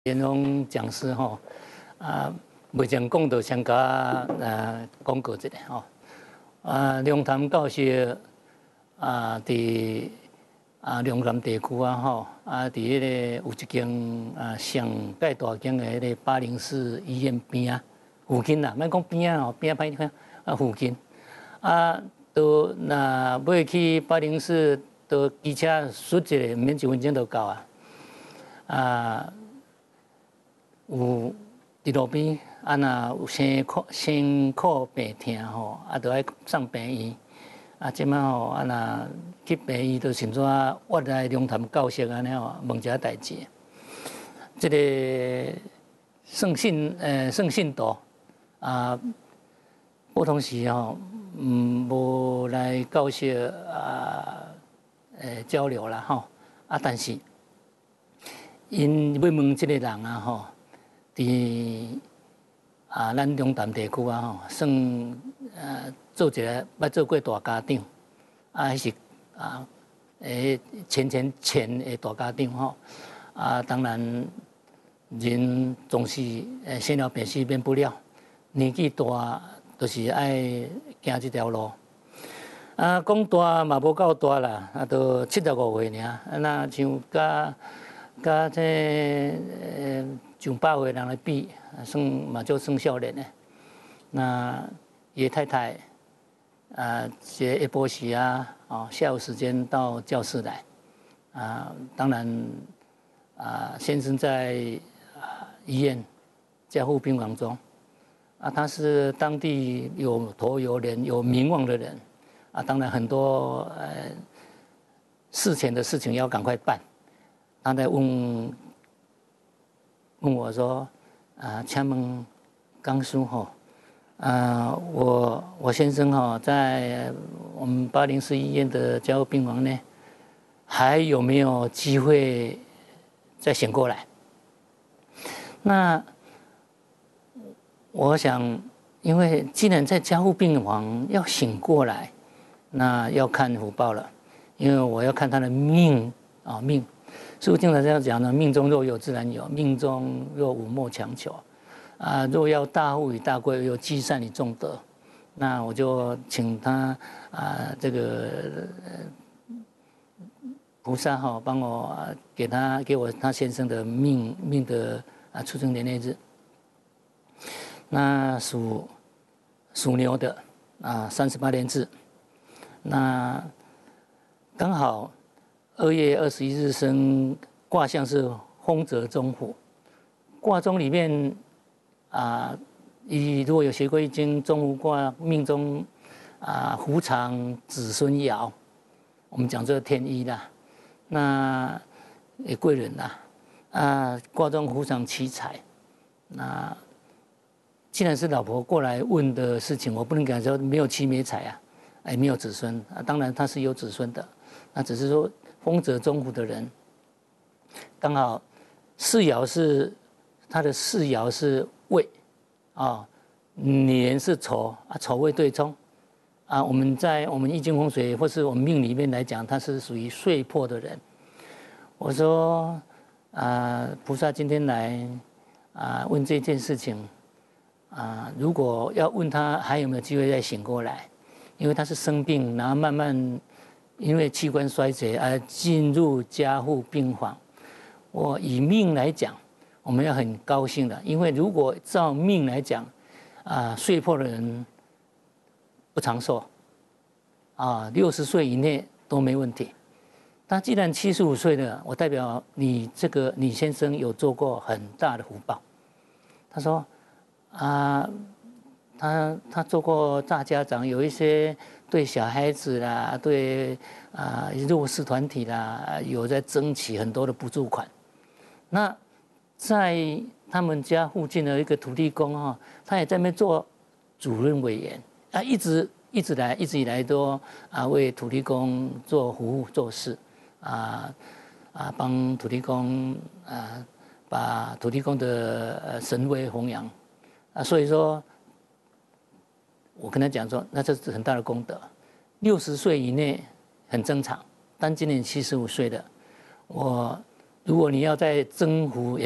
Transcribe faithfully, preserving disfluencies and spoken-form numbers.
连拢讲师吼，啊，未曾讲到先甲呃广告一下吼，啊，龙潭教授啊，伫啊龙潭地区啊吼，啊，伫迄个有一间啊上介大间的迄个八零四医院边啊附近啦，莫讲边啊吼，边啊歹看啊附近，啊，都若要去八零四，都机车输一个，免一分钟就到啊，啊。有伫路边，啊，若有身苦身苦病痛吼，啊，着爱送病院。啊，即摆吼，啊，若去病院，着先怎约来龙潭教室安尼吼，问一下代志。即个算信呃算信徒啊，不同时吼，嗯，无来教室啊，诶交流啦吼，啊，但是因要问即个人啊吼。伫啊，咱龙潭地区啊吼，算呃做一个捌做过大家长，啊，迄是啊，诶前前前的大家长吼，啊，当然人总是诶生老病死免不了，年纪大就是爱行这条路。啊，讲大嘛无够大啦，啊，都七十五岁尔，啊，那像甲甲这呃。上百岁人来比，算嘛就算少年的。那爷太太啊，这下晡时啊，哦，下午时间到教室来，啊，当然啊，先生在啊医院加护病房中，啊，他是当地有头有脸、有名望的人，啊，当然很多呃事前的事情要赶快办，他在问。问我说：“啊，请问刚叔吼，啊，我我先生哈在我们八零四医院的加护病房呢，还有没有机会再醒过来？”那我想，因为既然在加护病房要醒过来，那要看福报了，因为我要看他的命啊命。师父经常这样讲呢：命中若有自然有，命中若无莫强求。啊，若要大富与大贵，有积善与重德。那我就请他啊，这个菩萨哈，帮我给他给我他先生的命命的啊出生年月日。那属属牛的啊，三十八年制。那刚好。二月二十一日生，卦象是丰泽中虎。卦中里面啊，你如果有学过易经中虎卦，命中啊虎藏子孙爻，我们讲这个天医啦，那也贵人啦，啊卦中虎藏七财，那既然是老婆过来问的事情，我不能讲说没有妻没财啊，哎没有子孙啊，当然他是有子孙的，那只是说。丰泽中虎的人，刚好四爻是他的四爻是未啊，年是丑啊，丑未对冲啊。我们在我们易经风水或是我们命里面来讲，他是属于岁破的人。我说啊，菩萨今天来啊问这件事情啊，如果要问他还有没有机会再醒过来，因为他是生病，然后慢慢。因为器官衰竭而进入加护病房，我以命来讲，我们要很高兴的，因为如果照命来讲，啊，岁破的人不长寿，啊，六十岁以内都没问题。他既然七十五岁了，我代表你这个李先生有做过很大的福报。他说，啊。他他做过大家长，有一些对小孩子啦，对啊弱势团体啦，有在争取很多的补助款。那在他们家附近的一个土地公哈，他也在那边做主任委员啊，一直一直来，一直以来都啊为土地公做服务做事啊啊帮土地公啊把土地公的神威弘扬啊，所以说。我跟他讲说，那这是很大的功德。六十岁以内很正常，但今年七十五岁的，我如果你要再增幅。